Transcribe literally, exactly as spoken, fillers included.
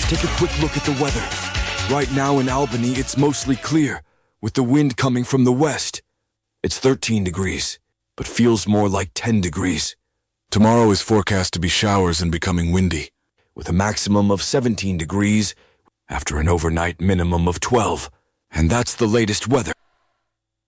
Let's take a quick look at the weather. Right now in Albany, it's mostly clear, with the wind coming from the west. It's thirteen degrees, but feels more like ten degrees. Tomorrow is forecast to be showers and becoming windy, with a maximum of seventeen degrees after an overnight minimum of twelve. And that's the latest weather.